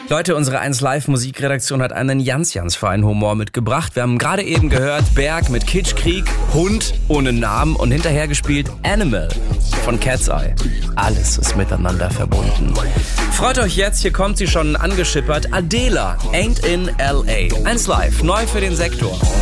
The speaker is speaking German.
Leute, unsere 1 Live Musikredaktion hat einen ganz feinen Humor mitgebracht. Wir haben gerade eben gehört Berg mit Kitschkrieg, Hund ohne Namen und hinterher gespielt Animal von Cat's Eye. Alles ist miteinander verbunden. Freut euch jetzt, hier kommt sie schon angeschippert. Adela, Ain't in L.A. 1 Live, neu für den Sektor.